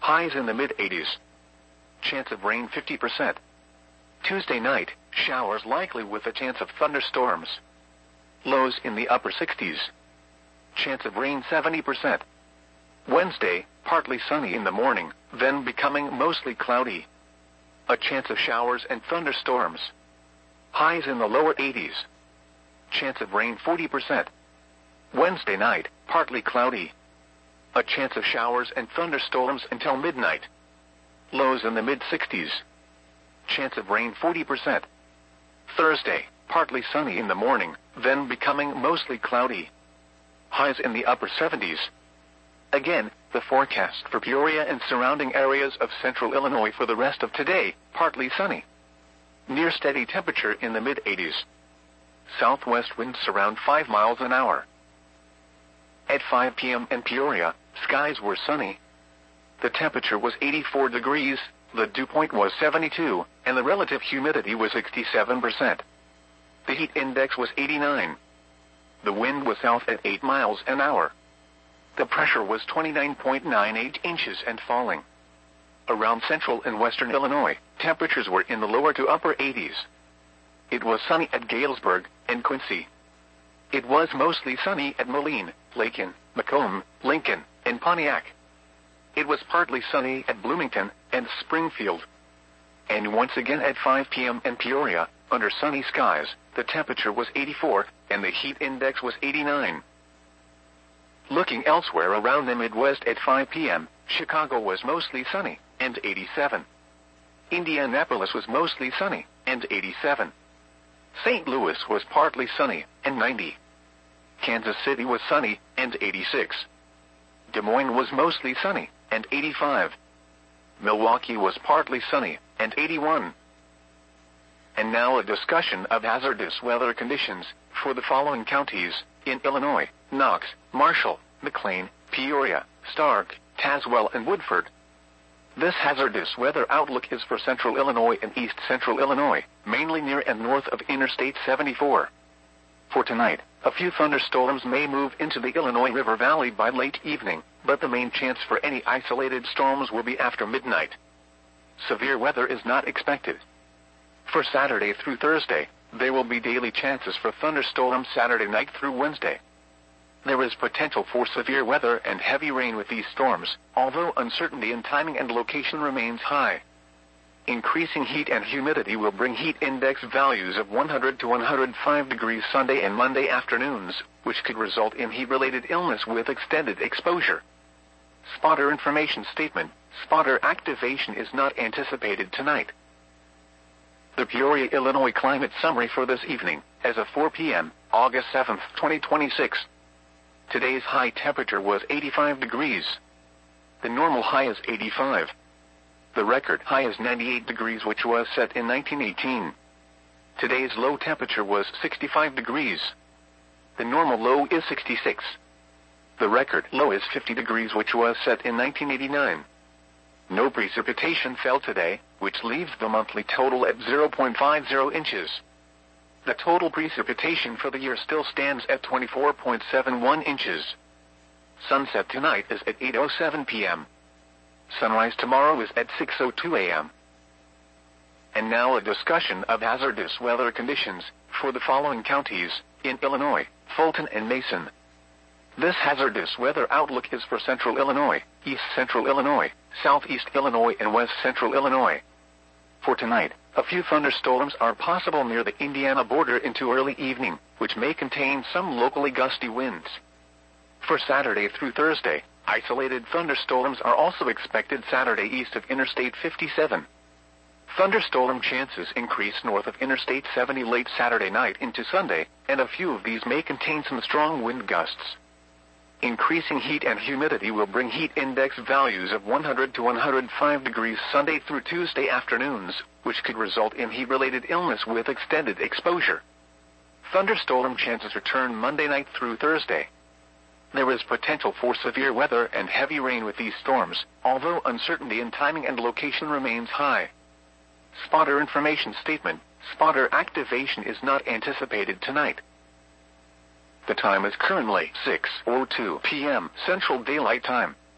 highs in the mid-80s. Chance of rain 50%. Tuesday night, showers likely with a chance of thunderstorms. Lows in the upper 60s. Chance of rain 70%. Wednesday, partly sunny in the morning, then becoming mostly cloudy. A chance of showers and thunderstorms. Highs in the lower 80s. Chance of rain 40%. Wednesday night, partly cloudy. A chance of showers and thunderstorms until midnight. Lows in the mid-60s. Chance of rain 40%. Thursday, partly sunny in the morning, then becoming mostly cloudy. Highs in the upper 70s. Again, the forecast for Peoria and surrounding areas of central Illinois for the rest of today, partly sunny. Near steady temperature in the mid-80s. Southwest winds around 5 miles an hour. At 5 p.m. in Peoria, skies were sunny. The temperature was 84 degrees, the dew point was 72, and the relative humidity was 67%. The heat index was 89. The wind was south at 8 miles an hour. The pressure was 29.98 inches and falling. Around central and western Illinois, temperatures were in the lower to upper 80s. It was sunny at Galesburg and Quincy. It was mostly sunny at Moline, Lakin, Macomb, Lincoln, and Pontiac. It was partly sunny at Bloomington and Springfield. And once again at 5 p.m. in Peoria, under sunny skies, the temperature was 84, and the heat index was 89. Looking elsewhere around the Midwest at 5 p.m., Chicago was mostly sunny, and 87. Indianapolis was mostly sunny, and 87. St. Louis was partly sunny, and 90. Kansas City was sunny, and 86. Des Moines was mostly sunny, and 85. Milwaukee was partly sunny, and 81. And now a discussion of hazardous weather conditions for the following counties in Illinois: Knox, Marshall, McLean, Peoria, Stark, Tazewell, and Woodford. This hazardous weather outlook is for central Illinois and east central Illinois, mainly near and north of Interstate 74. For tonight, a few thunderstorms may move into the Illinois River Valley by late evening, but the main chance for any isolated storms will be after midnight. Severe weather is not expected. For Saturday through Thursday, there will be daily chances for thunderstorms Saturday night through Wednesday. There is potential for severe weather and heavy rain with these storms, although uncertainty in timing and location remains high. Increasing heat and humidity will bring heat index values of 100 to 105 degrees Sunday and Monday afternoons, which could result in heat-related illness with extended exposure. Spotter information statement: spotter activation is not anticipated tonight. The Peoria, Illinois climate summary for this evening, as of 4 p.m., August 7, 2026. Today's high temperature was 85 degrees. The normal high is 85. The record high is 98 degrees, which was set in 1918. Today's low temperature was 65 degrees. The normal low is 66. The record low is 50 degrees, which was set in 1989. No precipitation fell today, which leaves the monthly total at 0.50 inches. The total precipitation for the year still stands at 24.71 inches. Sunset tonight is at 8:07 p.m. Sunrise tomorrow is at 6:02 a.m. And now a discussion of hazardous weather conditions for the following counties in Illinois: Fulton and Mason. This hazardous weather outlook is for central Illinois, east central Illinois, southeast Illinois, and west central Illinois. For tonight, a few thunderstorms are possible near the Indiana border into early evening, which may contain some locally gusty winds. For Saturday through Thursday, isolated thunderstorms are also expected Saturday east of Interstate 57. Thunderstorm chances increase north of Interstate 70 late Saturday night into Sunday, and a few of these may contain some strong wind gusts. Increasing heat and humidity will bring heat index values of 100 to 105 degrees Sunday through Tuesday afternoons, which could result in heat-related illness with extended exposure. Thunderstorm chances return Monday night through Thursday. There is potential for severe weather and heavy rain with these storms, although uncertainty in timing and location remains high. Spotter information statement: spotter activation is not anticipated tonight. The time is currently 6:02 p.m. Central Daylight Time.